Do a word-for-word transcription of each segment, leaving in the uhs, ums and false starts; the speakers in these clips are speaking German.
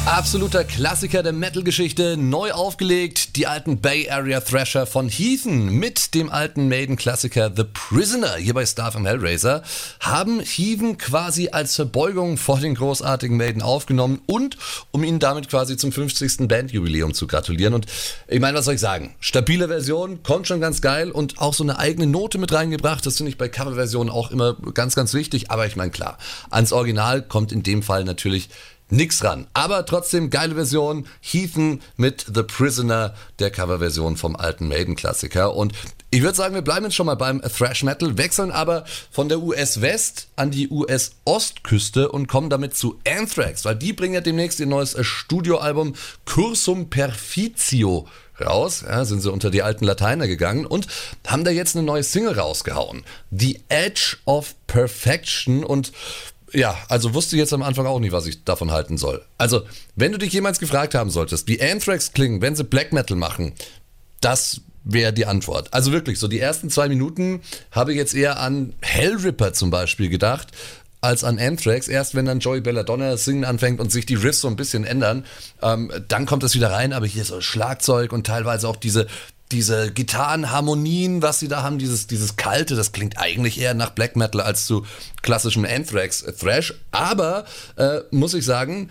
Absoluter Klassiker der Metal-Geschichte, neu aufgelegt, die alten Bay Area Thrasher von Heathen mit dem alten Maiden-Klassiker The Prisoner hier bei Star vom Hellraiser haben Heathen quasi als Verbeugung vor den großartigen Maiden aufgenommen und um ihnen damit quasi zum fünfzigsten Bandjubiläum zu gratulieren. Und ich meine, was soll ich sagen, stabile Version, kommt schon ganz geil und auch so eine eigene Note mit reingebracht, das finde ich bei Coverversionen auch immer ganz, ganz wichtig, aber ich meine klar, ans Original kommt in dem Fall natürlich nix ran. Aber trotzdem geile Version. Heathen mit The Prisoner, der Coverversion vom alten Maiden-Klassiker. Und ich würde sagen, wir bleiben jetzt schon mal beim Thrash Metal, wechseln aber von der U S-West an die U S-Ostküste und kommen damit zu Anthrax, weil die bringen ja demnächst ihr neues Studioalbum Cursum Perficio raus, ja, sind sie unter die alten Lateiner gegangen und haben da jetzt eine neue Single rausgehauen. The Edge of Perfection und ja, also wusste ich jetzt am Anfang auch nicht, was ich davon halten soll. Also, wenn du dich jemals gefragt haben solltest, wie Anthrax klingen, wenn sie Black Metal machen, das wäre die Antwort. Also wirklich, so die ersten zwei Minuten habe ich jetzt eher an Hellripper zum Beispiel gedacht, als an Anthrax. Erst wenn dann Joey Belladonna singen anfängt und sich die Riffs so ein bisschen ändern, ähm, dann kommt das wieder rein, aber hier so Schlagzeug und teilweise auch diese diese Gitarrenharmonien, was sie da haben, dieses, dieses Kalte, das klingt eigentlich eher nach Black Metal als zu klassischem Anthrax-Thrash. Aber, äh, muss ich sagen,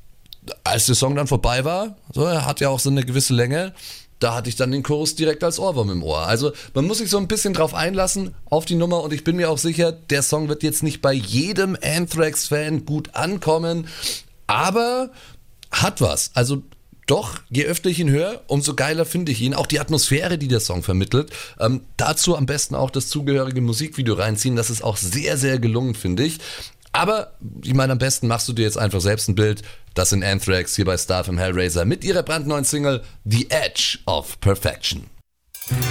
als der Song dann vorbei war, so, er hat ja auch so eine gewisse Länge, da hatte ich dann den Chorus direkt als Ohrwurm im Ohr. Also man muss sich so ein bisschen drauf einlassen auf die Nummer und ich bin mir auch sicher, der Song wird jetzt nicht bei jedem Anthrax-Fan gut ankommen, aber hat was. Also doch, je öfter ich ihn höre, umso geiler finde ich ihn. Auch die Atmosphäre, die der Song vermittelt. Ähm, dazu am besten auch das zugehörige Musikvideo reinziehen. Das ist auch sehr, sehr gelungen, finde ich. Aber ich meine, am besten machst du dir jetzt einfach selbst ein Bild. Das sind Anthrax hier bei Star vom Hellraiser mit ihrer brandneuen Single The Edge of Perfection.